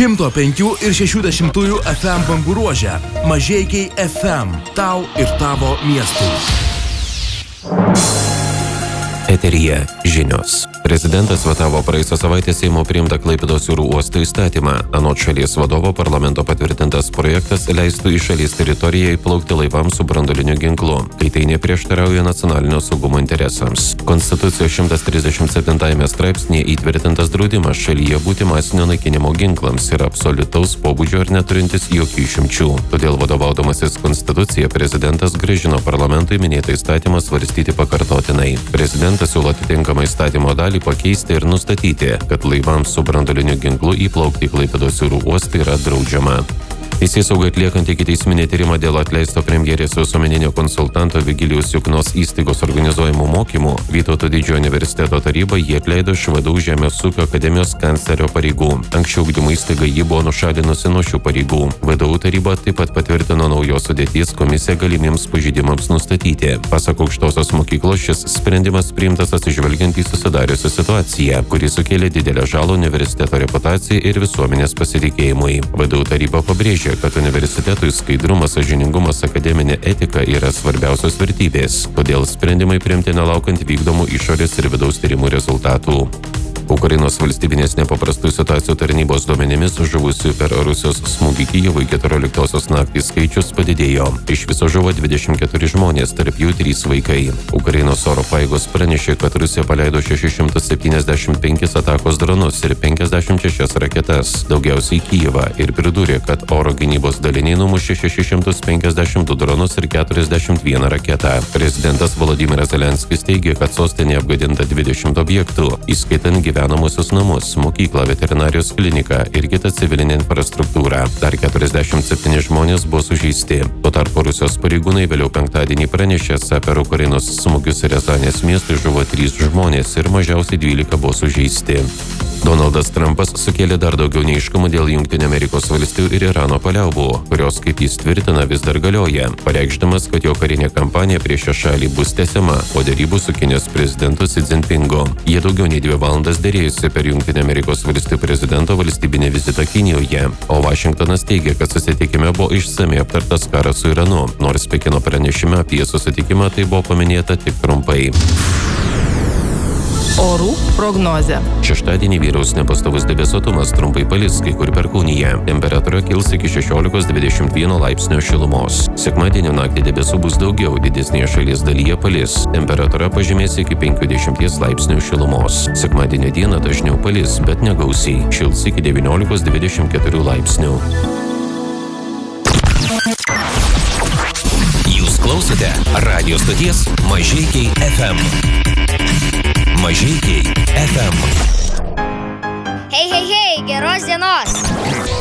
105 ir 60 FM bangų ruože. Mažeikiai FM. Tau ir tavo miestui. Eteryje žinios. Prezidentas vetavo praėjusią savaitę Seimo priimtą Klaipėdos jūrų uosto įstatymą. Anot šalies vadovo parlamento patvirtintas projektas leistų į šalies teritoriją įplaukti laivams su branduoliniu ginklu, kai tai neprieštarauja nacionalinio saugumo interesams. Konstitucijos 137 straipsnėje įtvirtintas draudimas šalyje būti masinio naikinimo ginklams ir absoliutaus pobūdžio ir neturintis jokių išimčių. Todėl vadovaudamasis Konstitucija prezidentas grąžino parlamentui minėtą įstatymą svarstyti pakartotinai. Prezidentas siūlo atitinkamą įstatymo dalį pakeisti ir nustatyti, kad laivams su branduoliniu ginklu įplaukti į Klaipėdos jūrų uostą yra draudžiama. Teisėsauga atliekant ikiteisminį tyrimą dėl atleisto premjerės visuomeninio konsultanto Vigilijos Juknos įstaigos organizuojamų mokymų, Vytauto Didžiojo universiteto taryba jį atleido iš VDU Žemės ūkio akademijos kanclerio pareigų. Anksčiau ugdymo įstaiga jį buvo nušalinusi nuo šių pareigų. VDU taryba taip pat patvirtino naujos sudėties komisiją galimiems pažeidimams nustatyti. Pasak aukštosios mokyklos, šis sprendimas priimtas atsižvelgiant į susidariusią situaciją, kuri sukėlė didelę žalą universiteto reputacijai ir visuomenės pasitikėjimui. VDU taryba pabrėžė, kad universitetui skaidrumas, sąžiningumas, akademinė etika yra svarbiausios vertybės, todėl sprendimai priimti nelaukant vykdomų išorės ir vidaus tyrimų rezultatų. Ukrainos valstybinės nepaprastųjų situacijų tarnybos duomenimis žuvusių per Rusijos smūgį Kijevui 14 naktį skaičius padidėjo. Iš viso žuvo 24 žmonės, tarp jų 3 vaikai. Ukrainos oro pajėgos pranešė, kad Rusija paleido 675 atakos dronus ir 56 raketas, daugiausiai į Kijevą, ir pridūrė, kad oro gynybos daliniai numušė 652 dronus ir 41 raketą. Prezidentas Volodymyras Zelenskis teigė, kad sostinėje apgadinta 20 objektų, įskaitant gyvenamusius namus, mokyklą, veterinarijos kliniką ir kitą civilinę infrastruktūrą. Dar 47 žmonės buvo sužeisti. Tuo tarpu Rusijos pareigūnai vėliau penktadienį pranešė, per Ukrainos smūgius Riazanės miestui žuvo 3 žmonės ir mažiausiai 12 buvo sužeisti. Donaldas Trumpas sukėlė dar daugiau neaiškumų dėl Jungtinių Amerikos valstijų ir Irano paliaubų, kurios, kaip jis tvirtina, vis dar galioja, pareikšdamas, kad jo karinė kampanija prieš šią šalį bus tęsiama po derybų su Kinijos prezidentu Xi Jinpingu. Jie daugiau nei 2 valandas dėrėjusi per Jungtinių Amerikos valstijų prezidento valstybinį vizitą Kinijoje, o Vašingtonas teigia, kad susitikime buvo išsamiai aptartas karas su Iranu, nors Pekino pranešime apie susitikimą tai buvo paminėta tik trumpai. Orų prognozė. Šeštadienį vyraus nepastovus debesuotumas, trumpai palis, kai kur perkūnija. Temperatūra kils iki 16-21 laipsnio šilumos. Sekmadienio naktį debesų bus daugiau, didesnėje šalies dalyje palis. Temperatūra pažemės iki 50 laipsnių šilumos. Sekmadienio dieną dažniau palis, bet negausiai. Šils iki 19-24 laipsnių. Jūs klausote radio stoties Mažeikiai FM. Mažeikiai FM. Hei, geros dienos.